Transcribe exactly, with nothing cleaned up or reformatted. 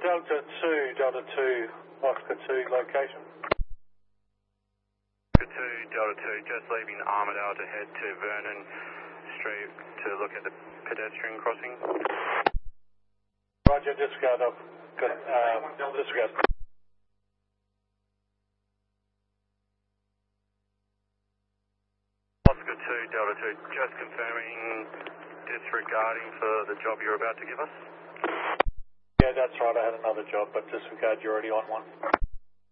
Delta two, Delta two, Oscar two location. Oscar two, Delta two, just leaving Armidale to head to Vernon Street to look at the pedestrian crossing. Roger, disregard. I've got, um, disregard. Oscar two, Delta two, just confirming disregarding for the job you're about to give us. Yeah, that's right. I had another job, but disregard, you're already on one.